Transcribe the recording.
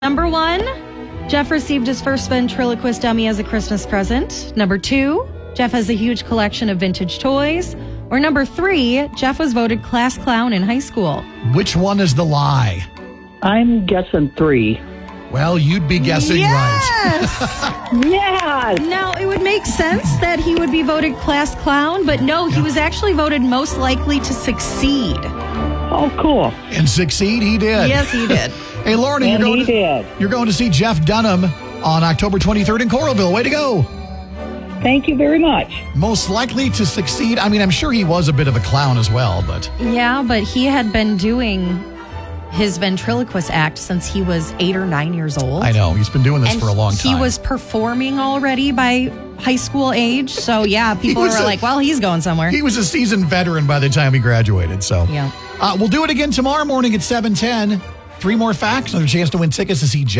Number 1, Jeff received his first ventriloquist dummy as a Christmas present. Number 2, Jeff has a huge collection of vintage toys. Or number 3, Jeff was voted class clown in high school. Which one is the lie? I'm guessing 3. Well, you'd be guessing right. Yes! Yes! Now, it would make sense that he would be voted class clown, but no, he was actually voted most likely to succeed. Oh, cool. And succeed, he did. Yes, he did. Hey, Lauren, And he did. you're going to see Jeff Dunham on October 23rd in Coralville. Way to go. Thank you very much. Most likely to succeed. I mean, I'm sure he was a bit of a clown as well, but... Yeah, but he had been doing his ventriloquist act since he was 8 or 9 years old. I know. He's been doing this And for a long time. He was performing already by high school age. So, yeah, people were like, well, he's going somewhere. He was a seasoned veteran by the time he graduated, so... Yeah. We'll do it again tomorrow morning at 7:10. 3 more facts, another chance to win tickets to see Jeff.